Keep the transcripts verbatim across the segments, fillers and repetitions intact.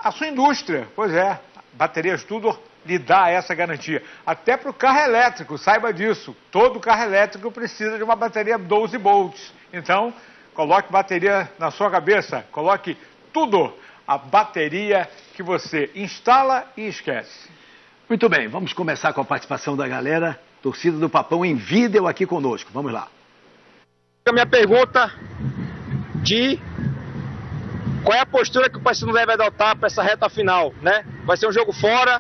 a sua indústria. Pois é, Baterias Tudor lhe dá essa garantia. Até para o carro elétrico, saiba disso. Todo carro elétrico precisa de uma bateria doze volts. Então, coloque bateria na sua cabeça. Coloque Tudor, a bateria que você instala e esquece. Muito bem, vamos começar com a participação da galera. Torcida do Papão em vídeo aqui conosco. Vamos lá. A minha pergunta de qual é a postura que o Paysandu deve adotar para essa reta final, né? Vai ser um jogo fora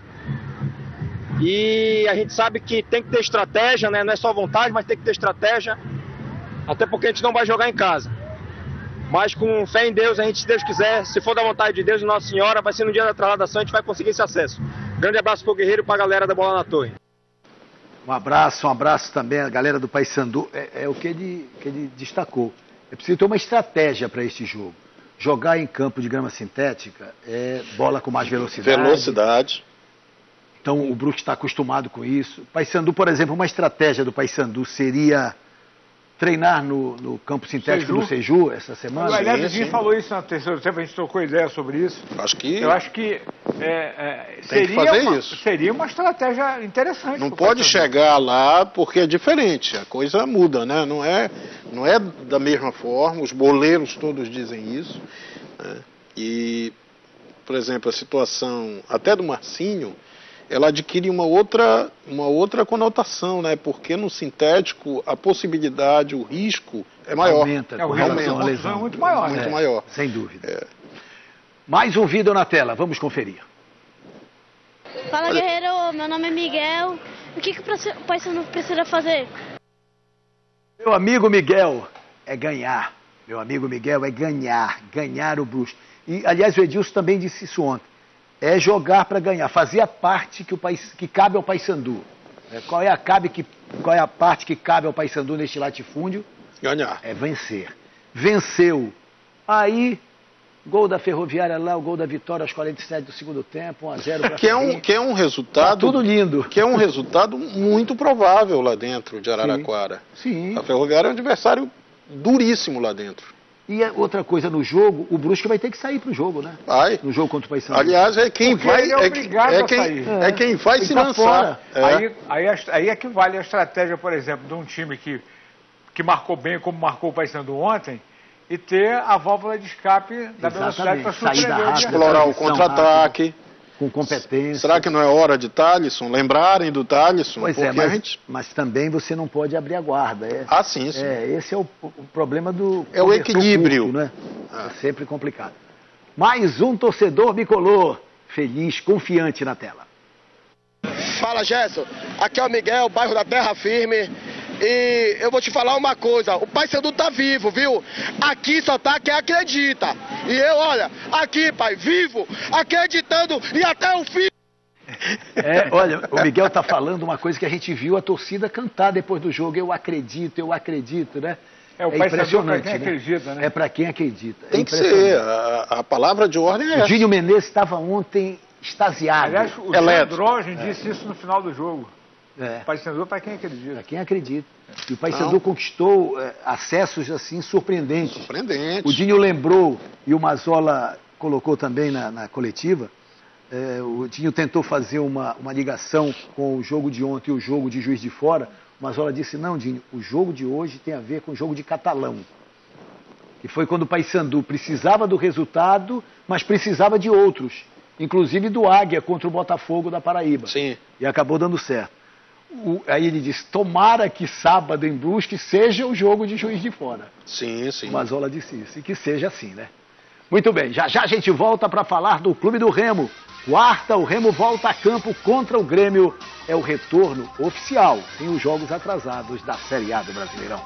e a gente sabe que tem que ter estratégia, né? Não é só vontade, mas tem que ter estratégia, até porque a gente não vai jogar em casa. Mas com fé em Deus, a gente, se Deus quiser, se for da vontade de Deus e Nossa Senhora, vai ser no dia da trasladação, a gente vai conseguir esse acesso. Grande abraço pro Guerreiro e pra galera da Bola na Torre. Um abraço, um abraço também à galera do Paysandu. É, é o que ele, que ele destacou. É preciso ter uma estratégia para este jogo. Jogar em campo de grama sintética é bola com mais velocidade. Velocidade. Então o Brusque está acostumado com isso. Paysandu, por exemplo, uma estratégia do Paysandu seria treinar no, no campo sintético Seju. do Seju essa semana. Aliás, o Dinho falou isso na terceira tempo, a gente trocou ideia sobre isso. Acho que... Eu acho que, é, é, Tem seria, que fazer uma, isso. seria uma estratégia interessante. Não pode chegar lá porque é diferente, a coisa muda, né? Não é, não é da mesma forma, os boleiros todos dizem isso. Né? E, por exemplo, a situação até do Marcinho, ela adquire uma outra, uma outra conotação, né? Porque no sintético a possibilidade, o risco é maior. Aumenta, é, o risco aumenta. da lesão é muito maior. Muito É, maior. Sem dúvida. É. Mais um vídeo na tela, vamos conferir. Fala, Guerreiro, meu nome é Miguel. O que, que o Paysandu precisa fazer? Meu amigo Miguel, é ganhar. Meu amigo Miguel, é ganhar. Ganhar o Brusque. E, aliás, o Edilson também disse isso ontem. É jogar para ganhar, fazer a parte que, o, que cabe ao Paysandu. É, qual, é a cabe que, qual é a parte que cabe ao Paysandu neste latifúndio? Ganhar. É vencer. Venceu. Aí, gol da Ferroviária lá, o gol da Vitória aos quarenta e sete do segundo tempo, um a zero para que é um Que é um resultado... Tá tudo lindo. Que é um resultado muito provável lá dentro de Araraquara. Sim. Sim. A Ferroviária é um adversário duríssimo lá dentro. E outra coisa, no jogo, o Brusque vai ter que sair pro jogo, né? Vai. No jogo contra o Paysandu. Aliás, é quem Porque vai... ele é obrigado é, a quem, sair. é quem vai Ele se tá lançar. fora. É. Aí, aí, aí é que vale a estratégia, por exemplo, de um time que, que marcou bem, como marcou o Paysandu ontem, e ter a válvula de escape da Exatamente. velocidade para Saída surpreender. rápida. Explorar o transição contra-ataque. rápida, com competência. Será que não é hora de Thalisson? Lembrarem do Thalisson? Pois é, Porque mas, a gente... mas também você não pode abrir a guarda. É, Ah, sim, sim. é, esse é o, o problema do... É o cobertor equilíbrio. curto, né? É sempre complicado. Mais um torcedor bicolor, feliz, confiante na tela. Fala, Gerson. Aqui é o Miguel, bairro da Terra Firme. E eu vou te falar uma coisa, o Paysandu tá vivo, viu? Aqui só tá quem acredita. E eu, olha, aqui, pai, vivo, acreditando e até o fim. É, olha, o Miguel tá falando uma coisa que a gente viu a torcida cantar depois do jogo. Eu acredito, eu acredito, né? É, o É Paysandu para impressionante, quem né? acredita, né? É para quem acredita. Tem é que ser. A, a palavra de ordem é O essa. Dinho Menezes estava ontem extasiado. Aliás, o Eletro. Sandrogen disse isso no final do jogo. É. O Paysandu para quem acredita. Para quem acredita. E o Paysandu Não. conquistou é, acessos assim surpreendentes. Surpreendente. O Dinho lembrou, e o Mazola colocou também na, na coletiva, é, o Dinho tentou fazer uma, uma ligação com o jogo de ontem e o jogo de Juiz de Fora. O Mazola disse, não, Dinho, o jogo de hoje tem a ver com o jogo de Catalão. Que foi quando o Paysandu precisava do resultado, mas precisava de outros. Inclusive do Águia contra o Botafogo da Paraíba. Sim. E acabou dando certo. O, aí ele disse, tomara que sábado em Brusque seja o jogo de Juiz de Fora. Sim, sim. O Mazola disse isso, e que seja assim, né? Muito bem, já já a gente volta para falar do Clube do Remo. Quarta, o Remo volta a campo contra o Grêmio. É o retorno oficial, sem os jogos atrasados da Série A do Brasileirão.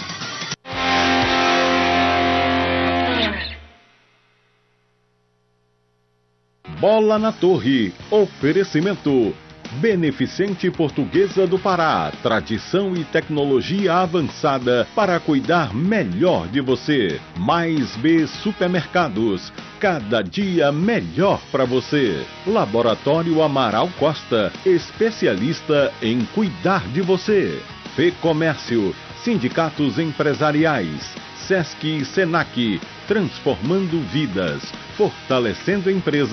Bola na Torre. Oferecimento. Beneficente Portuguesa do Pará. Tradição e tecnologia avançada para cuidar melhor de você. Mais B Supermercados. Cada dia melhor para você. Laboratório Amaral Costa. Especialista em cuidar de você. Fê Comércio. Sindicatos empresariais. Sesc e Senac. Transformando vidas. Fortalecendo empresas.